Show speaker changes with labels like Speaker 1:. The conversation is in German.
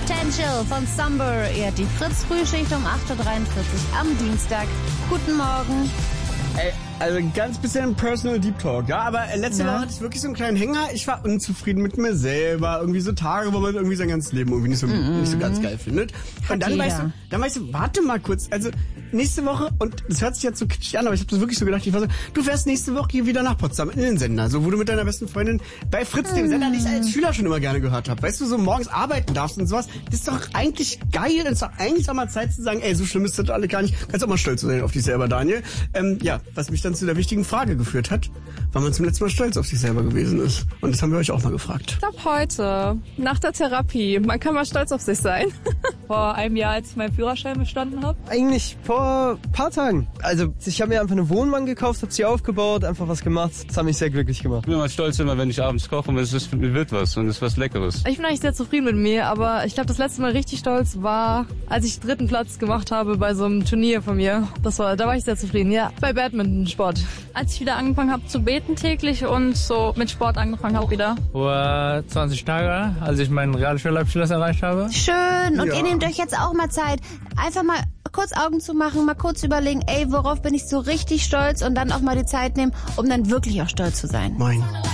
Speaker 1: Potential von Sumber. Er hat die Fritz-Frühschicht um 8.43 Uhr am Dienstag. Guten Morgen.
Speaker 2: Ey, also ganz bisschen Personal Deep Talk, ja, aber letzte Woche hatte ich wirklich so einen kleinen Hänger. Ich war unzufrieden mit mir selber. Irgendwie so Tage, wo man irgendwie sein ganzes Leben irgendwie nicht so ganz geil findet. Und dann weißt du, warte mal kurz, also nächste Woche, und das hört sich jetzt so kitschig an, aber ich habe das wirklich so gedacht, ich war so, du fährst nächste Woche hier wieder nach Potsdam in den Sender, so wo du mit deiner besten Freundin bei Fritz, dem Sender, den ich als Schüler schon immer gerne gehört habe, weißt du, so morgens arbeiten darfst und sowas, das ist doch eigentlich geil, das ist doch eigentlich auch mal Zeit zu sagen, ey, so schlimm ist das alle gar nicht, kannst auch mal stolz sein auf dich selber, Daniel. Ja, was mich dann zu der wichtigen Frage geführt hat, wann man zum letzten Mal stolz auf sich selber gewesen ist. Und das haben wir euch auch mal gefragt.
Speaker 3: Ich glaube heute, nach der Therapie. Man kann mal stolz auf sich sein.
Speaker 4: Vor einem Jahr, als ich meinen Führerschein bestanden habe.
Speaker 5: Eigentlich vor ein paar Tagen. Also ich habe mir einfach eine Wohnwagen gekauft, habe sie aufgebaut, einfach was gemacht. Das hat mich sehr glücklich gemacht.
Speaker 6: Ich bin immer stolz, wenn ich abends koche und es wird was und es ist was Leckeres.
Speaker 3: Ich bin eigentlich sehr zufrieden mit mir, aber ich glaube, das letzte Mal richtig stolz war, als ich 3. Platz gemacht habe bei so einem Turnier von mir. Da war ich sehr zufrieden, ja. Bei Badminton-Sport.
Speaker 4: Als ich wieder angefangen habe zu beten täglich und so mit Sport angefangen habe wieder.
Speaker 7: Vor 20 Tagen, als ich meinen Realschulabschluss erreicht habe.
Speaker 1: Schön. Und ihr nehmt euch jetzt auch mal Zeit, einfach mal kurz Augen zu machen, mal kurz überlegen, ey, worauf bin ich so richtig stolz, und dann auch mal die Zeit nehmen, um dann wirklich auch stolz zu sein.
Speaker 2: Moin.